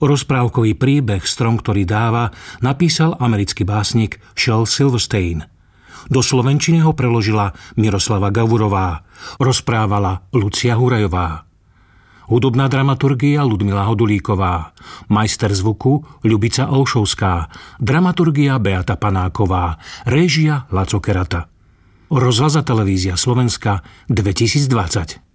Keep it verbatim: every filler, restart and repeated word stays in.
Rozprávkový príbeh Strom, ktorý dáva, napísal americký básnik Shel Silverstein. Do slovenčiny ho preložila Miroslava Gavurová. Rozprávala Lucia Hurajová. Hudobná dramaturgia Ludmila Hodulíková. Majster zvuku Ľubica Olšovská. Dramaturgia Beata Panáková. Réžia Laco Kerata. Rozhlas a televízia Slovenska dvetisícdvadsať.